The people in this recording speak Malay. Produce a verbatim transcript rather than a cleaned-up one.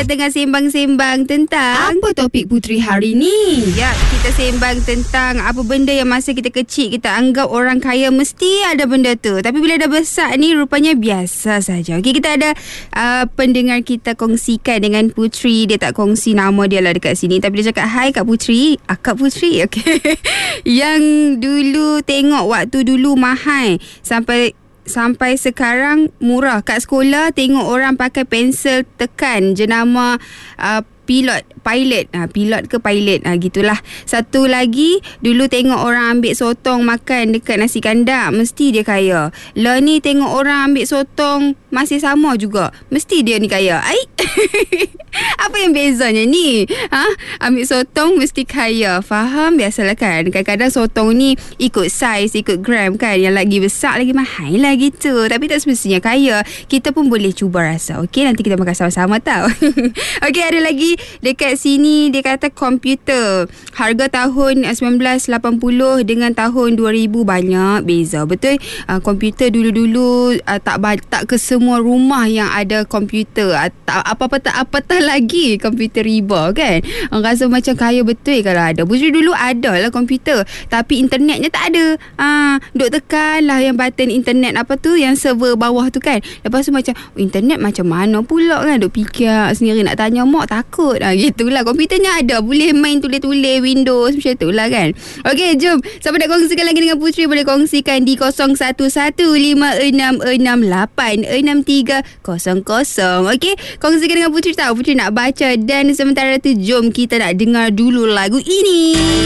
Tengah sembang-sembang tentang apa topik Puteri hari ni? Ya, kita sembang tentang apa benda yang masa kita kecil kita anggap orang kaya mesti ada benda tu. Tapi bila dah besar ni rupanya biasa saja. Okey, kita ada uh, pendengar kita kongsikan dengan Puteri. Dia tak kongsi nama dia lah dekat sini. Tapi dia cakap, "Hai Kak Puteri." Ah, Kak Puteri, okey. Yang dulu tengok waktu dulu mahal sampai Sampai sekarang murah. Kat sekolah tengok orang pakai pensel tekan jenama uh, pilot, pilot. Ha, pilot ke pilot. Ha, gitulah. Satu lagi, dulu tengok orang ambil sotong makan dekat nasi kandar, mesti dia kaya. Lah ni tengok orang ambil sotong masih sama juga, mesti dia ni kaya. Ai. Apa yang bezanya ni? Ha? Ambil sotong mesti kaya. Faham? Biasalah kan. Kadang-kadang sotong ni ikut saiz, ikut gram kan. Yang lagi besar lagi mahal lah gitu. Tapi tak semestinya kaya. Kita pun boleh cuba rasa. Okey, nanti kita makan sama-sama tau. Okey, ada lagi dekat sini dia kata komputer. Harga tahun sembilan belas lapan puluh dengan tahun dua ribu banyak beza. Betul? Uh, komputer dulu-dulu uh, tak tak ke semua rumah yang ada komputer. Uh, tak, apa-apa tak apatah lagi komputer riba kan. Orang rasa macam kaya betul kalau ada. Puteri dulu ada lah komputer, tapi internetnya tak ada. Ah, duk tekan lah yang button internet apa tu, yang server bawah tu kan. Lepas tu macam, oh, internet macam mana pula kan. Duk fikir sendiri, nak tanya mak takut. Ah, gitulah. Komputernya ada, boleh main tulis-tulis Windows macam tu lah kan. Okey, jom. Siapa nak kongsikan lagi dengan Puteri, boleh kongsikan di kosong satu satu lima enam enam lapan enam tiga kosong kosong. Okey, kongsikan dengan Puteri tahu Puteri nak baca. Dan sementara tu jom kita nak dengar dulu lagu ini.